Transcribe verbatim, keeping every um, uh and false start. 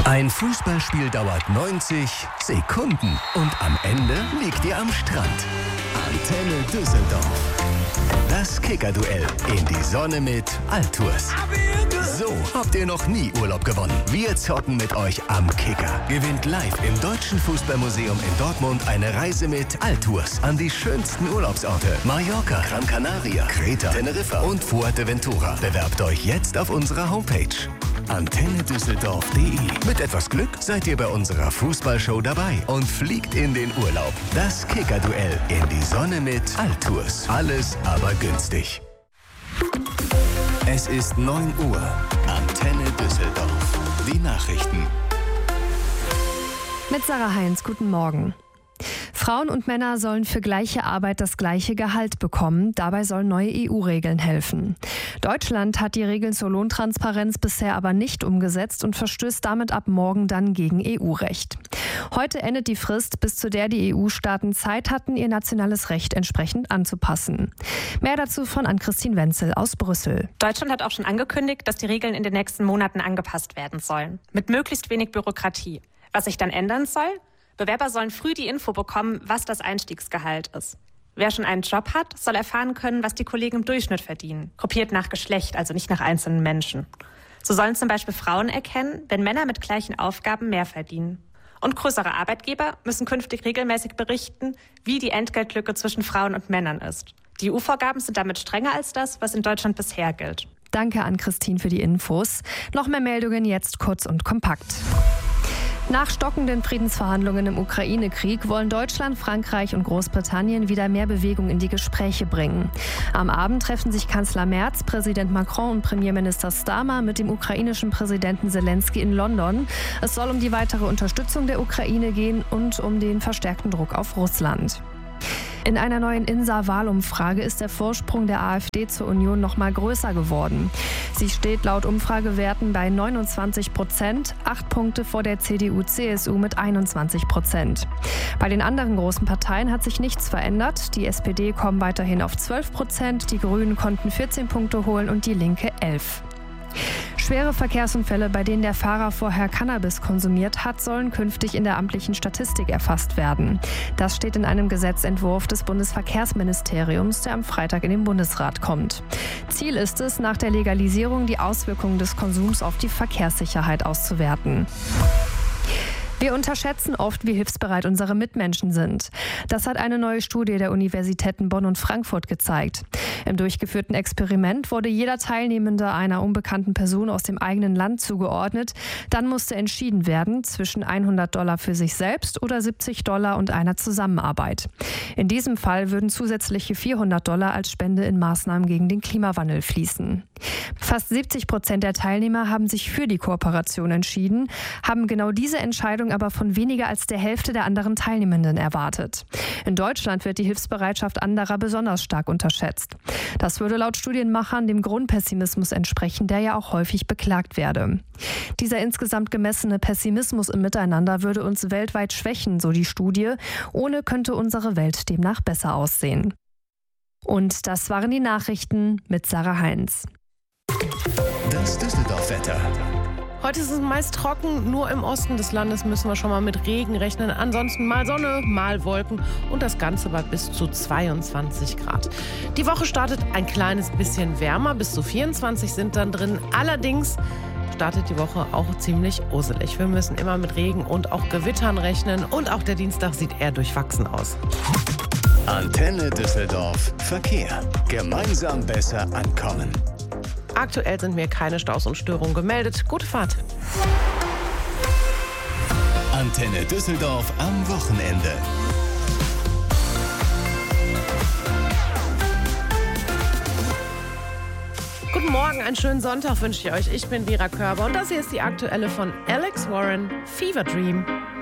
Ein Fußballspiel dauert neunzig Sekunden und am Ende liegt ihr am Strand. Antenne Düsseldorf. Das Kicker-Duell in die Sonne mit Altours. So habt ihr noch nie Urlaub gewonnen. Wir zocken mit euch am Kicker. Gewinnt live im Deutschen Fußballmuseum in Dortmund eine Reise mit Altours an die schönsten Urlaubsorte. Mallorca, Gran Canaria, Kreta, Teneriffa und Fuerteventura. Bewerbt euch jetzt auf unserer Homepage antenne düsseldorf punkt de. Mit etwas Glück seid ihr bei unserer Fußballshow dabei und fliegt in den Urlaub. Das Kicker-Duell in die Sonne mit Altours. Alles aber günstig. Es ist neun Uhr. Antenne Düsseldorf. Die Nachrichten. Mit Sarah Heinz, guten Morgen. Frauen und Männer sollen für gleiche Arbeit das gleiche Gehalt bekommen. Dabei sollen neue E U-Regeln helfen. Deutschland hat die Regeln zur Lohntransparenz bisher aber nicht umgesetzt und verstößt damit ab morgen dann gegen E U-Recht. Heute endet die Frist, bis zu der die E U-Staaten Zeit hatten, ihr nationales Recht entsprechend anzupassen. Mehr dazu von Ann-Christine Wenzel aus Brüssel. Deutschland hat auch schon angekündigt, dass die Regeln in den nächsten Monaten angepasst werden sollen. Mit möglichst wenig Bürokratie. Was sich dann ändern soll? Bewerber sollen früh die Info bekommen, was das Einstiegsgehalt ist. Wer schon einen Job hat, soll erfahren können, was die Kollegen im Durchschnitt verdienen. Gruppiert nach Geschlecht, also nicht nach einzelnen Menschen. So sollen zum Beispiel Frauen erkennen, wenn Männer mit gleichen Aufgaben mehr verdienen. Und größere Arbeitgeber müssen künftig regelmäßig berichten, wie die Entgeltlücke zwischen Frauen und Männern ist. Die E U-Vorgaben sind damit strenger als das, was in Deutschland bisher gilt. Danke an Christine für die Infos. Noch mehr Meldungen jetzt kurz und kompakt. Nach stockenden Friedensverhandlungen im Ukraine-Krieg wollen Deutschland, Frankreich und Großbritannien wieder mehr Bewegung in die Gespräche bringen. Am Abend treffen sich Kanzler Merz, Präsident Macron und Premierminister Starmer mit dem ukrainischen Präsidenten Zelensky in London. Es soll um die weitere Unterstützung der Ukraine gehen und um den verstärkten Druck auf Russland. In einer neuen INSA-Wahlumfrage ist der Vorsprung der AfD zur Union noch mal größer geworden. Sie steht laut Umfragewerten bei neunundzwanzig Prozent, acht Punkte vor der C D U C S U mit einundzwanzig Prozent. Bei den anderen großen Parteien hat sich nichts verändert. Die S P D kommt weiterhin auf zwölf Prozent, die Grünen konnten vierzehn Punkte holen und die Linke elf. Schwere Verkehrsunfälle, bei denen der Fahrer vorher Cannabis konsumiert hat, sollen künftig in der amtlichen Statistik erfasst werden. Das steht in einem Gesetzentwurf des Bundesverkehrsministeriums, der am Freitag in den Bundesrat kommt. Ziel ist es, nach der Legalisierung die Auswirkungen des Konsums auf die Verkehrssicherheit auszuwerten. Wir unterschätzen oft, wie hilfsbereit unsere Mitmenschen sind. Das hat eine neue Studie der Universitäten Bonn und Frankfurt gezeigt. Im durchgeführten Experiment wurde jeder Teilnehmende einer unbekannten Person aus dem eigenen Land zugeordnet. Dann musste entschieden werden zwischen hundert Dollar für sich selbst oder siebzig Dollar und einer Zusammenarbeit. In diesem Fall würden zusätzliche vierhundert Dollar als Spende in Maßnahmen gegen den Klimawandel fließen. Fast siebzig Prozent der Teilnehmer haben sich für die Kooperation entschieden, haben genau diese Entscheidung aber von weniger als der Hälfte der anderen Teilnehmenden erwartet. In Deutschland wird die Hilfsbereitschaft anderer besonders stark unterschätzt. Das würde laut Studienmachern dem Grundpessimismus entsprechen, der ja auch häufig beklagt werde. Dieser insgesamt gemessene Pessimismus im Miteinander würde uns weltweit schwächen, so die Studie. Ohne könnte unsere Welt demnach besser aussehen. Und das waren die Nachrichten mit Sarah Heinz. Das Düsseldorf-Wetter. Heute ist es meist trocken, nur im Osten des Landes müssen wir schon mal mit Regen rechnen. Ansonsten mal Sonne, mal Wolken und das Ganze bei bis zu zweiundzwanzig Grad. Die Woche startet ein kleines bisschen wärmer, bis zu vierundzwanzig sind dann drin. Allerdings startet die Woche auch ziemlich uselig. Wir müssen immer mit Regen und auch Gewittern rechnen und auch der Dienstag sieht eher durchwachsen aus. Antenne Düsseldorf Verkehr. Gemeinsam besser ankommen. Aktuell sind mir keine Staus und Störungen gemeldet. Gute Fahrt. Antenne Düsseldorf am Wochenende. Guten Morgen, einen schönen Sonntag wünsche ich euch. Ich bin Vera Körber und das hier ist die aktuelle von Alex Warren, Fever Dream.